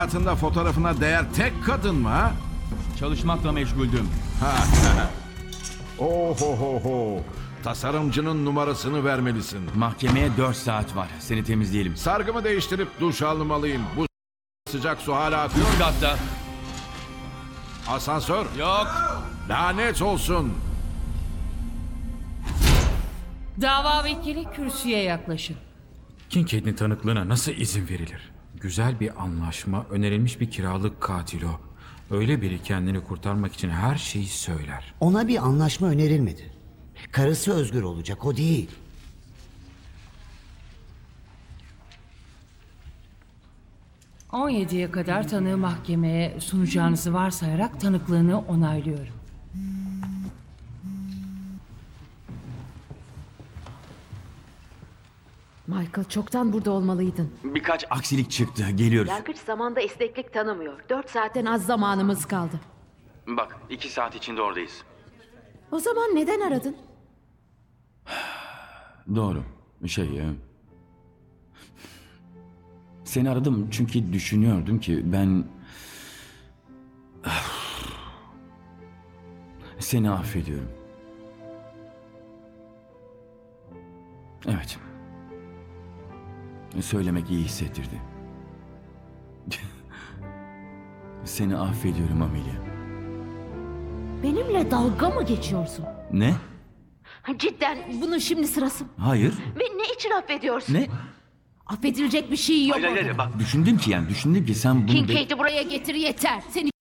Hayatında fotoğrafına değer tek kadın mı ha? Çalışmakla meşguldüm. Ohohoho. Tasarımcının numarasını vermelisin. Mahkemeye 4 saat var. Seni temizleyelim. Sargımı değiştirip duş almalıyım. Bu sıcak su hala akıyor. Üst katta. Asansör. Yok. Lanet olsun. Dava vekili kürsüye yaklaşın. Kincaid'in tanıklığına nasıl izin verilir? Güzel bir anlaşma, önerilmiş bir kiralık katil o. Öyle biri kendini kurtarmak için her şeyi söyler. Ona bir anlaşma önerilmedi. Karısı özgür olacak, o değil. ...17'ye kadar tanığı mahkemeye sunacağınızı varsayarak tanıklığını onaylıyorum. Michael, çoktan burada olmalıydın. Birkaç aksilik çıktı. Geliyoruz. Yargıç zamanda esneklik tanımıyor. 4 saatten az zamanımız kaldı. Bak 2 saat içinde oradayız. O zaman neden aradın? Doğru. Seni aradım çünkü düşünüyordum ki ben... Seni affediyorum. Evet. Söylemek iyi hissettirdi. Seni affediyorum Amelia. Benimle dalga mı geçiyorsun? Ne? Cidden bunun şimdi sırası mı? Hayır. Beni ne için affediyorsun? Ne? Affedilecek bir şey yok ortada. Bak düşündüm ki sen bunu... Kincaid'i buraya getir yeter. Seni